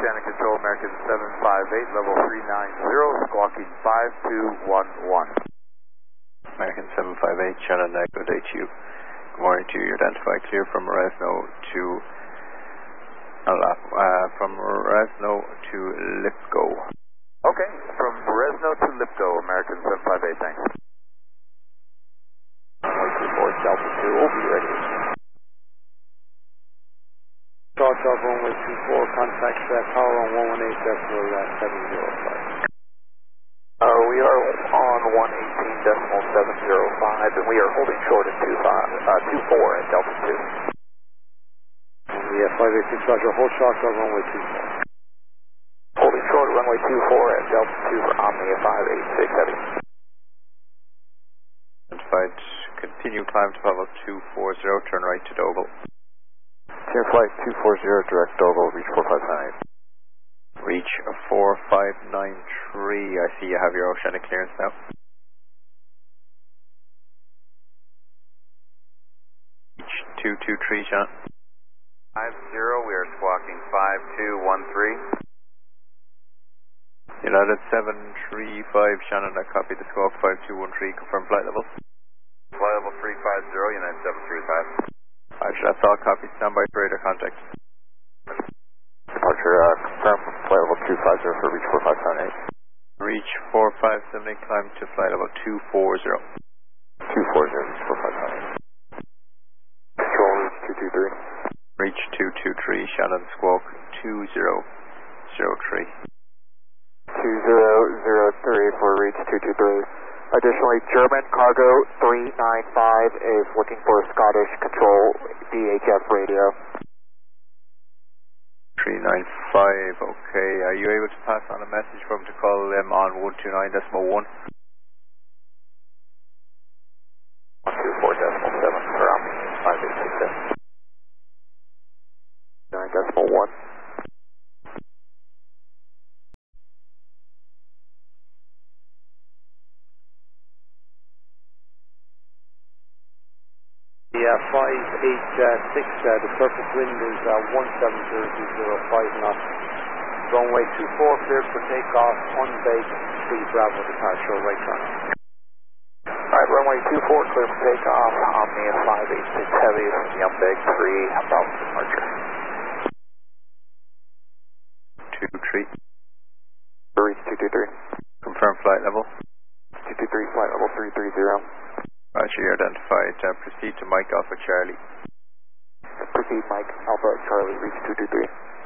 Shannon Control, American 758, level 390, squawking 5211. American 758, Shannon, good day to you. Good morning to you. You're identified clear from Resno to Lipko. Okay, from Resno to Lipko, American 758, thanks. Runway 24, Delta 2, we'll be ready. Charge off runway 24, contact power on 118.705. We are on 118.705, and we are holding short at 24 at Delta 2. Yeah, 586, Roger, hold short on runway 24. Holding short at runway 24 at Delta 2 for Omnia 586 heavy. Identified, continue climb to level 240, turn right to Doble. Team flight 240, direct Doble, reach 4598. Reach 4593, I see you have your oceanic clearance now. Reach 223, Sean. 50, we are squawking 5213. United 735, Shannon, I copy the squawk 5213, confirm flight level. Flight level 350, United 735. Actually, that's all copied, standby for radar contact. Departure, confirm flight level 250 for reach 4578. Reach 4578, climb to flight level 240. 240, reach 4578. Control, reach 223. Reach 223, Shannon, squawk 2003. 2003 for reach 223. Additionally, German cargo 395 is looking for Scottish control VHF radio. 395, okay. Are you able to pass on a message for him to call them on 129.1? 124.7 for Omni 586. 9.1. Yeah, 586, the surface wind is 170.05 knots. Runway 24 cleared for takeoff, unbake, 3 Bravo departure, right turn. Alright, runway 24 clear for takeoff, Omnia 586 heavy from the unbake 3 Bravo departure. 23. Reach 223. Confirm flight level. 223, flight level 330. Roger, you're identified. Proceed to Mike Alpha Charlie. Proceed Mike Alpha Charlie, reach 223.